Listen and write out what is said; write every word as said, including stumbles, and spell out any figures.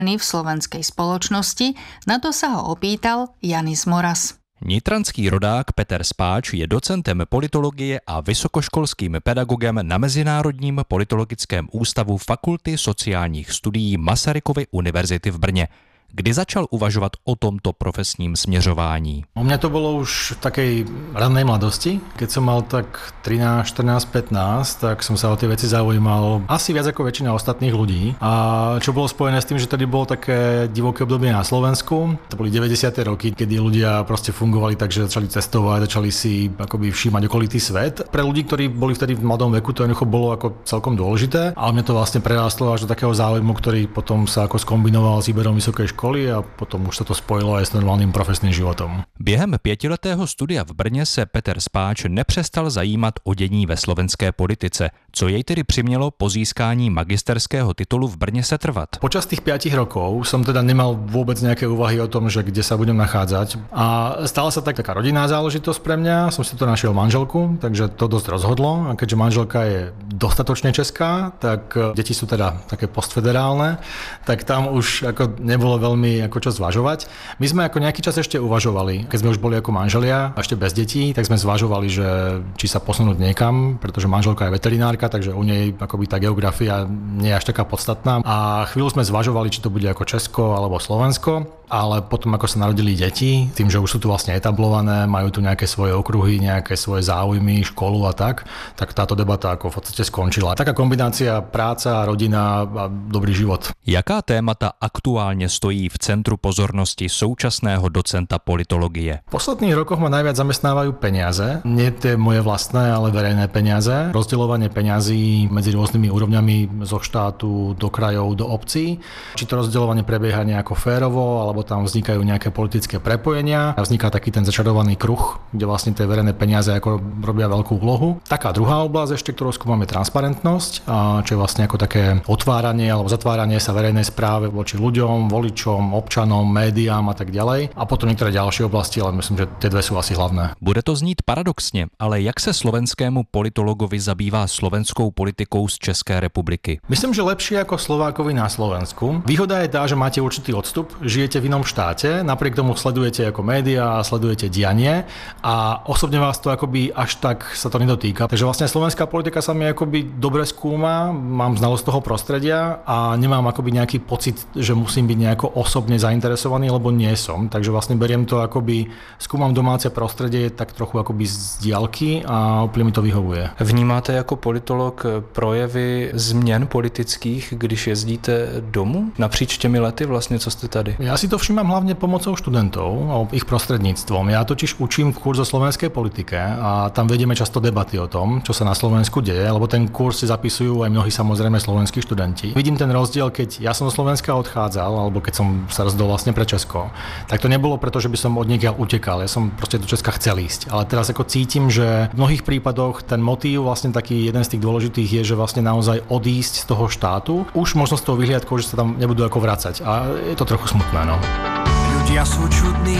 v slovenskej spoločnosti, na to sa ho opýtal Janis Moras. Nitranský rodák Peter Spáč je docentem politologie a vysokoškolským pedagogem na Mezinárodním politologickém ústavu Fakulty sociálních studií Masarykovy univerzity v Brně. Kdy začal uvažovat o tomto profesním směřování? U mňa to bolo už v takej rannej mladosti. Keď som mal tak trinásť, štrnásť, pätnásť, tak som sa o tie veci zaujímal asi viac ako väčšina ostatných ľudí. A čo bolo spojené s tým, že tady bolo také divoké obdobie na Slovensku. To boli deväťdesiate roky, kedy ľudia proste fungovali tak, že začali cestovať, začali si akoby všímať okolitý svet. Pre ľudí, ktorí boli vtedy v mladom veku, to jednoducho bolo ako celkom dôležité. Ale mňa to vlastne prerástlo až do takého záujmu, ktorý potom sa ako skombinoval s výberom vysokej školy. A potom už sa to spojilo aj s normálnym profesným životom. Během pětiletého studia v Brně se Peter Spáč nepřestal zajímat o dění ve slovenské politice. Co jej tedy přimělo po získání magisterského titulu v Brně setrvat? Počas tých piatich rokov som teda nemal vôbec nejaké úvahy o tom, že kde sa budem nachádzať. A stala sa tak taká rodinná záležitosť pre mňa. Som si to našiel manželku, takže to dosť rozhodlo. A keďže manželka je dostatočne česká, tak deti sú teda také postfederálne, tak tam už ako nebolo veľmi ako čo zvažovať. My sme ako nejaký čas ešte uvažovali, keď sme už boli ako manželia, ešte bez detí, tak sme zvažovali, že či sa posunúť niekam, pretože manželka je veterinárka, takže u nej akoby tá geografia nie je až taká podstatná. A chvíľu sme zvažovali, či to bude ako Česko alebo Slovensko, ale potom ako sa narodili deti, tým, že už sú tu vlastne etablované, majú tu nejaké svoje okruhy, nejaké svoje záujmy, školu a tak, tak táto debata ako v podstate skončila. Taká kombinácia práca, rodina a dobrý život. Jaká témata aktuálne stojí v centru pozornosti současného docenta politologie? V posledných rokoch ma najviac zamestnávajú peniaze. Nie tie moje vlastné, ale verejné peniaze. Rozdeľovanie peňazí medzi rôznymi úrovňami zo štátu do krajov, do obcí. Či to rozdeľovanie prebieha nejako férovo, alebo tam vznikajú nejaké politické prepojenia a vzniká taký ten začarovaný kruh, kde vlastne tie verejné peniaze ako robia veľkú úlohu. Taká druhá oblasť ešte, ktorú skúmame, transparentnosť, a čo je vlastne ako také otváranie alebo zatváranie sa verejnej správe voči ľuďom, voličom, občanom, médiám a tak ďalej. A potom niektoré ďalšie oblasti, ale myslím, že tie dve sú asi hlavné. Bude to znít paradoxně, ale jak se slovenskému politologovi zabývá slovenskou politikou z České republiky? Myslím, že lepšie ako Slovákovi na Slovensku. Výhoda je tá, že máte určitý odstup, žijete v inom štáte, napriek tomu sledujete ako médiá a sledujete dianie a osobne vás to akoby až tak sa to nedotýka. Takže vlastne slovenská politika sa mi akoby dobre skúma, mám znalosť toho prostredia a nemám akoby nejaký pocit, že musím byť nejako osobne zainteresovaný, lebo nie som. Takže vlastne beriem to akoby, skúmam domáce prostredie tak trochu akoby z diaľky a úplne mi to vyhovuje. Vnímáte jako politolog projevy změn politických, když jezdíte domů napříč těmi lety vlastně, co jste tady? Ja si to všímam hlavne pomocou študentov a ich prostredníctvom. Ja totiž učím v kurze o slovenskej politike a tam vedieme často debaty o tom, čo sa na Slovensku deje, lebo ten kurz si zapisujú aj mnohí samozrejme slovenskí študenti. Vidím ten rozdiel, keď ja som zo Slovenska odchádzal, alebo keď som sa rozdol vlastne pre Česko, tak to nebolo preto, že by som od niekiaľ utekal. Ja som proste do Česka chcel ísť. Ale teraz ako cítim, že v mnohých prípadoch ten motív vlastne taký jeden z tých dôležitých je, že vlastne naozaj odísť z toho štátu. Už možno s tou vyhliadkou, že sa tam nebudú ako vracať. A je to trochu smutné, no. Ľudia sú čudní,